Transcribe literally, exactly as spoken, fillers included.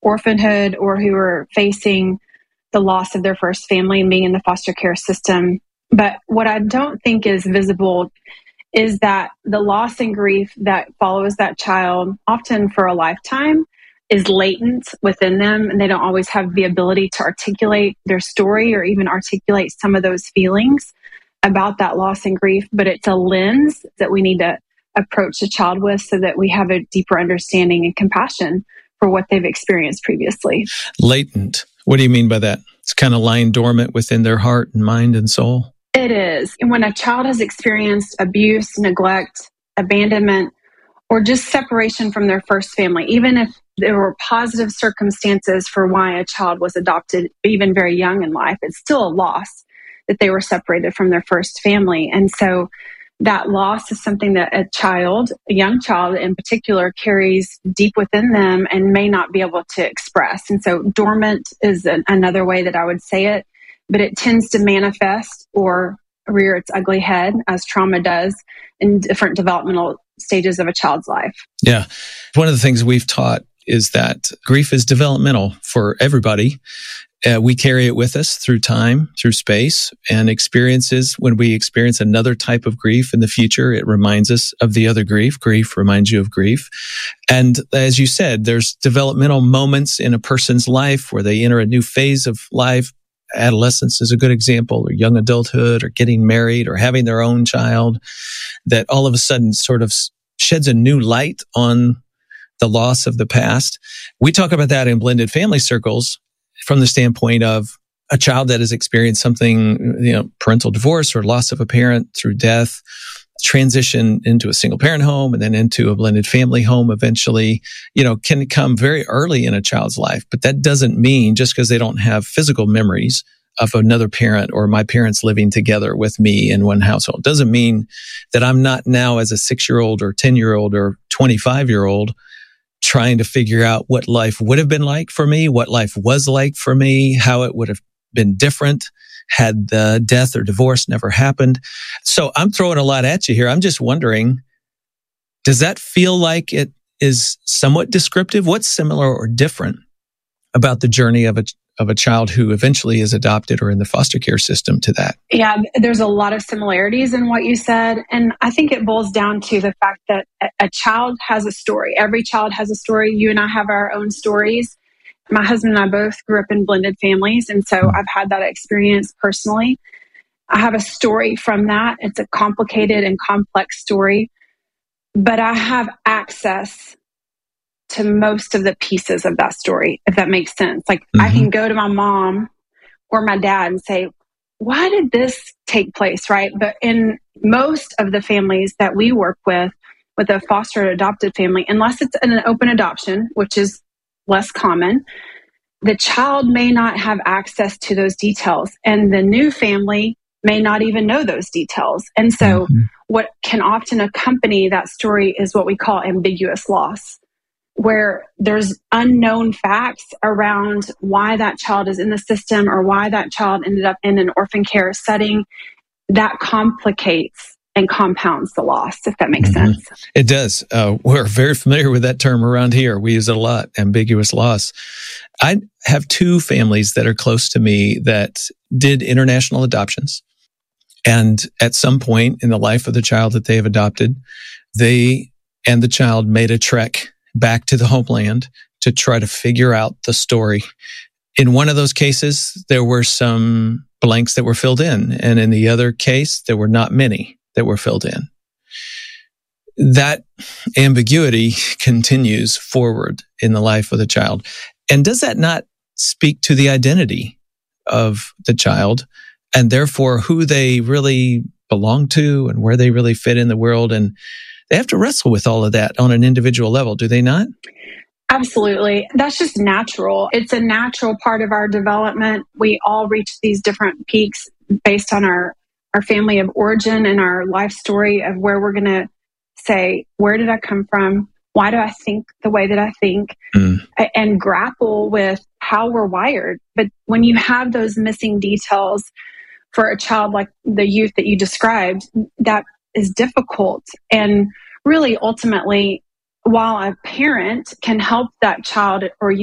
orphanhood or who are facing the loss of their first family and being in the foster care system. But what I don't think is visible is that the loss and grief that follows that child, often for a lifetime, is latent within them, and they don't always have the ability to articulate their story or even articulate some of those feelings about that loss and grief. But it's a lens that we need to approach the child with so that we have a deeper understanding and compassion for what they've experienced previously. Latent. What do you mean by that? It's kind of lying dormant within their heart and mind and soul? It is. And when a child has experienced abuse, neglect, abandonment, or just separation from their first family, even if there were positive circumstances for why a child was adopted, even very young in life, it's still a loss that they were separated from their first family. And so that loss is something that a child, a young child in particular, carries deep within them and may not be able to express. And so dormant is an, another way that I would say it, but it tends to manifest or rear its ugly head, as trauma does, in different developmental stages of a child's life. Yeah. One of the things we've taught is that grief is developmental for everybody. Uh, we carry it with us through time, through space, and experiences. When we experience another type of grief in the future, it reminds us of the other grief. Grief reminds you of grief. And as you said, there's developmental moments in a person's life where they enter a new phase of life. Adolescence is a good example, or young adulthood, or getting married, or having their own child, that all of a sudden sort of sheds a new light on the loss of the past. We talk about that in blended family circles from the standpoint of a child that has experienced something, you know, parental divorce or loss of a parent through death, transition into a single parent home and then into a blended family home eventually, you know, can come very early in a child's life. But that doesn't mean just because they don't have physical memories of another parent or my parents living together with me in one household, doesn't mean that I'm not now as a six-year-old or ten-year-old or twenty-five-year-old trying to figure out what life would have been like for me, what life was like for me, how it would have been different had the death or divorce never happened. So I'm throwing a lot at you here. I'm just wondering, does that feel like it is somewhat descriptive? What's similar or different about the journey of a of a child who eventually is adopted or in the foster care system to that? Yeah, there's a lot of similarities in what you said. And I think it boils down to the fact that a child has a story. Every child has a story. You and I have our own stories. My husband and I both grew up in blended families. And so I've had that experience personally. I have a story from that. It's a complicated and complex story, but I have access to most of the pieces of that story, if that makes sense. Like mm-hmm. I can go to my mom or my dad and say, why did this take place, right? But in most of the families that we work with, with a foster adopted family, unless it's an open adoption, which is less common, the child may not have access to those details. And the new family may not even know those details. And so mm-hmm. what can often accompany that story is what we call ambiguous loss, where there's unknown facts around why that child is in the system or why that child ended up in an orphan care setting. That complicates and compounds the loss, if that makes mm-hmm. sense. It does. Uh, we're very familiar with that term around here. We use it a lot, ambiguous loss. I have two families that are close to me that did international adoptions. And at some point in the life of the child that they have adopted, they and the child made a trek back to the homeland to try to figure out the story. In one of those cases, there were some blanks that were filled in. And in the other case, there were not many that were filled in. That ambiguity continues forward in the life of the child. And does that not speak to the identity of the child and therefore who they really belong to and where they really fit in the world? And they have to wrestle with all of that on an individual level, do they not? Absolutely. That's just natural. It's a natural part of our development. We all reach these different peaks based on our, our family of origin and our life story of where we're going to say, where did I come from? Why do I think the way that I think? Mm. And grapple with how we're wired. But when you have those missing details for a child like the youth that you described, that is difficult. And really, ultimately, while a parent can help that child or